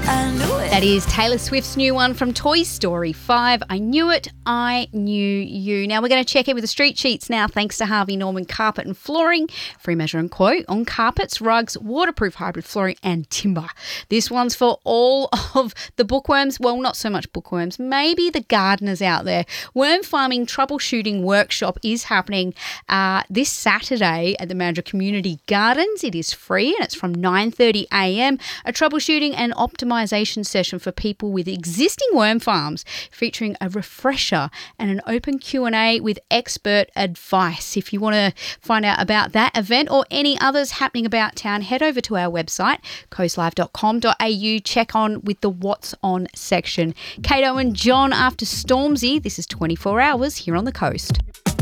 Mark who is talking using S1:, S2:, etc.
S1: I knew it.
S2: That is Taylor Swift's new one from Toy Story 5. I knew it, I knew you. Now we're going to check in with the street sheets now, thanks to Harvey Norman Carpet and Flooring. Free measure and quote on carpets, rugs, waterproof hybrid flooring and timber. This one's for all of the bookworms. Well, not so much bookworms, maybe the gardeners out there. Worm farming troubleshooting workshop is happening this Saturday at the Mandurah Community Gardens. It is free and it's from 9:30 a.m. A troubleshooting and optimisation session for people with existing worm farms, featuring a refresher and an open Q&A with expert advice. If you want to find out about that event or any others happening about town, head over to our website, coastlive.com.au. Check on with the What's On section. Kato and John after Stormzy. This is 24 Hours here on the coast.